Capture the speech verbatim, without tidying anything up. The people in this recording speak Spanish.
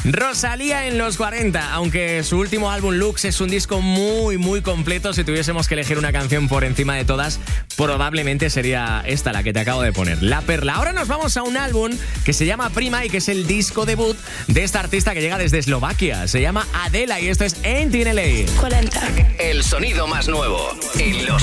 Rosalía en los cuarenta, aunque su último álbum Lux es un disco muy, muy completo, si tuviésemos que elegir una canción por encima de todas, probablemente sería esta, la que te acabo de poner, La Perla. Ahora nos vamos a un álbum que se llama Prima y que es el disco debut de esta artista que llega desde Eslovaquia. Se llama Adela y esto es Ain't in L A. cuarenta. El sonido más nuevo en los